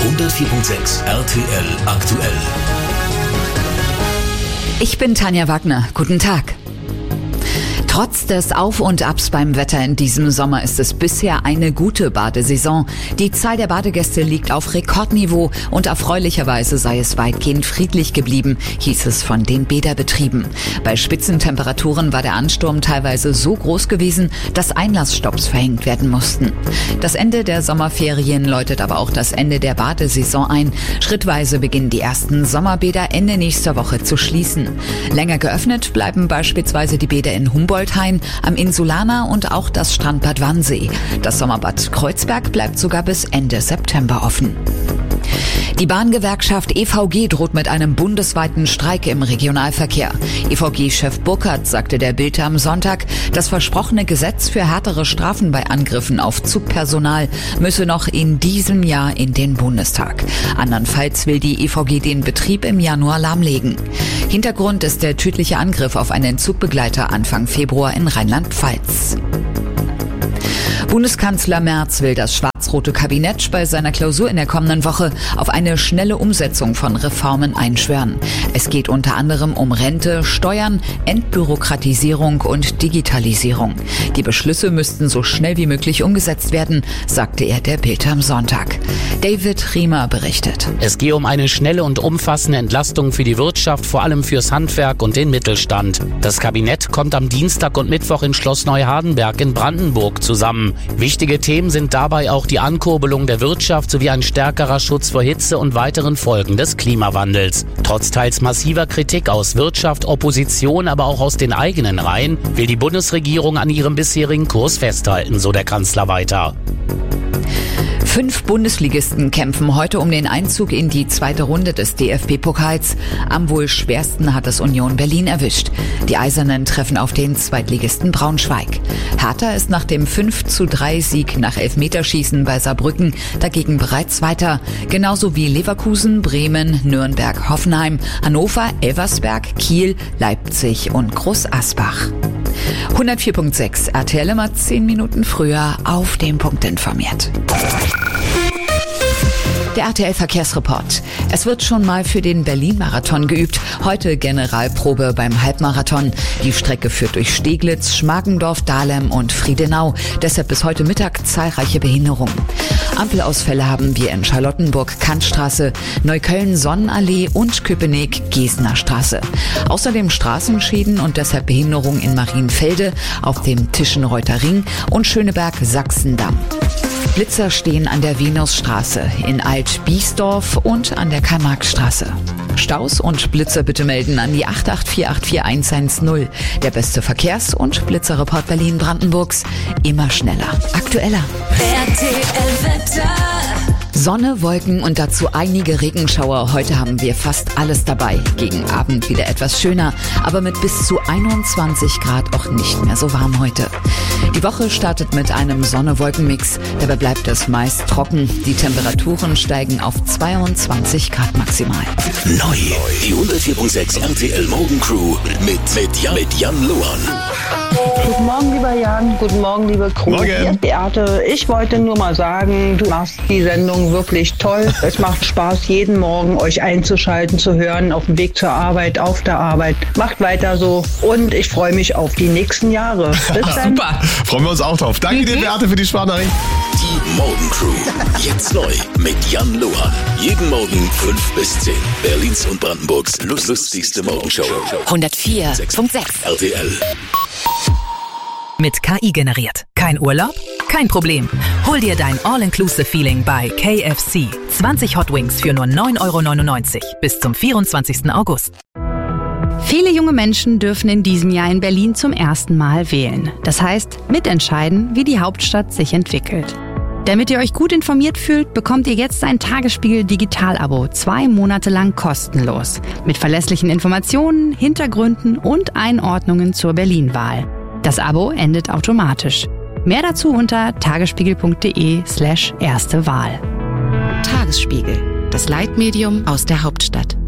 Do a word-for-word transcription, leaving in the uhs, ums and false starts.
hundertvier Komma sechs R T L aktuell. Ich bin Tanja Wagner. Guten Tag. Trotz des Auf und Abs beim Wetter in diesem Sommer ist es bisher eine gute Badesaison. Die Zahl der Badegäste liegt auf Rekordniveau und erfreulicherweise sei es weitgehend friedlich geblieben, hieß es von den Bäderbetrieben. Bei Spitzentemperaturen war der Ansturm teilweise so groß gewesen, dass Einlassstopps verhängt werden mussten. Das Ende der Sommerferien läutet aber auch das Ende der Badesaison ein. Schrittweise beginnen die ersten Sommerbäder Ende nächster Woche zu schließen. Länger geöffnet bleiben beispielsweise die Bäder in Humboldt, am Insulaner und auch das Strandbad Wannsee. Das Sommerbad Kreuzberg bleibt sogar bis Ende September offen. Die Bahngewerkschaft E V G droht mit einem bundesweiten Streik im Regionalverkehr. E V G-Chef Burkhardt sagte der Bild am Sonntag, das versprochene Gesetz für härtere Strafen bei Angriffen auf Zugpersonal müsse noch in diesem Jahr in den Bundestag. Andernfalls will die E V G den Betrieb im Januar lahmlegen. Hintergrund ist der tödliche Angriff auf einen Zugbegleiter Anfang Februar in Rheinland-Pfalz. Bundeskanzler Merz will das schwarz-rote Kabinett bei seiner Klausur in der kommenden Woche auf eine schnelle Umsetzung von Reformen einschwören. Es geht unter anderem um Rente, Steuern, Entbürokratisierung und Digitalisierung. Die Beschlüsse müssten so schnell wie möglich umgesetzt werden, sagte er der Bild am Sonntag. David Riemer berichtet. Es gehe um eine schnelle und umfassende Entlastung für die Wirtschaft, vor allem fürs Handwerk und den Mittelstand. Das Kabinett kommt am Dienstag und Mittwoch in Schloss Neuhardenberg in Brandenburg zusammen. Wichtige Themen sind dabei auch die Ankurbelung der Wirtschaft sowie ein stärkerer Schutz vor Hitze und weiteren Folgen des Klimawandels. Trotz teils massiver Kritik aus Wirtschaft, Opposition, aber auch aus den eigenen Reihen, will die Bundesregierung an ihrem bisherigen Kurs festhalten, so der Kanzler weiter. Fünf Bundesligisten kämpfen heute um den Einzug in die zweite Runde des D F B-Pokals. Am wohl schwersten hat es Union Berlin erwischt. Die Eisernen treffen auf den Zweitligisten Braunschweig. Hertha ist nach dem fünf zu drei Sieg nach Elfmeterschießen bei Saarbrücken dagegen bereits weiter. Genauso wie Leverkusen, Bremen, Nürnberg, Hoffenheim, Hannover, Elversberg, Kiel, Leipzig und Groß Asbach. hundertvier Komma sechs R T L immer zehn Minuten früher auf den Punkt informiert. Der R T L-Verkehrsreport. Es wird schon mal für den Berlin-Marathon geübt. Heute Generalprobe beim Halbmarathon. Die Strecke führt durch Steglitz, Schmargendorf, Dahlem und Friedenau. Deshalb bis heute Mittag zahlreiche Behinderungen. Ampelausfälle haben wir in Charlottenburg, Kantstraße, Neukölln, Sonnenallee und Köpenick, Gesener Straße. Außerdem Straßenschäden und deshalb Behinderungen in Marienfelde, auf dem Tischenreuther Ring und Schöneberg, Sachsendamm. Blitzer stehen an der Venusstraße, in Alt-Biesdorf und an der Karl-Marx-Straße. Staus und Blitzer bitte melden an die acht acht vier acht vier eins eins null. Der beste Verkehrs- und Blitzerreport Berlin-Brandenburgs. Immer schneller, aktueller. R T L-Wetter. Sonne, Wolken und dazu einige Regenschauer. Heute haben wir fast alles dabei. Gegen Abend wieder etwas schöner, aber mit bis zu einundzwanzig Grad auch nicht mehr so warm heute. Die Woche startet mit einem Sonne-Wolken-Mix. Dabei bleibt es meist trocken. Die Temperaturen steigen auf zweiundzwanzig Grad maximal. Neu, die hundertvier Komma sechs R T L Morgencrew mit, mit, Jan, mit Jan Lohan. Guten Morgen, lieber Jan. Guten Morgen, liebe Crew. Morgen. Hier ist Beate. Ich wollte nur mal sagen, du machst die Sendung wirklich toll. Es macht Spaß, jeden Morgen euch einzuschalten, zu hören, auf dem Weg zur Arbeit, auf der Arbeit. Macht weiter so und ich freue mich auf die nächsten Jahre. Bis dann. Super, freuen wir uns auch drauf. Danke dir, Beate, für die Sprachnachricht. Die Morgencrew. Jetzt neu mit Jan Lohan. Jeden Morgen fünf bis zehn. Berlins und Brandenburgs lustigste Morgenshow. hundertvier Komma sechs R T L. Mit K I generiert. Kein Urlaub? Kein Problem. Hol dir dein All-Inclusive-Feeling bei K F C. zwanzig Hot Wings für nur neun Euro neunundneunzig bis zum vierundzwanzigsten August. Viele junge Menschen dürfen in diesem Jahr in Berlin zum ersten Mal wählen. Das heißt, mitentscheiden, wie die Hauptstadt sich entwickelt. Damit ihr euch gut informiert fühlt, bekommt ihr jetzt ein Tagesspiegel Digital-Abo, zwei Monate lang kostenlos. Mit verlässlichen Informationen, Hintergründen und Einordnungen zur Berlin-Wahl. Das Abo endet automatisch. Mehr dazu unter tagesspiegel.de slash erste Wahl. Tagesspiegel, das Leitmedium aus der Hauptstadt.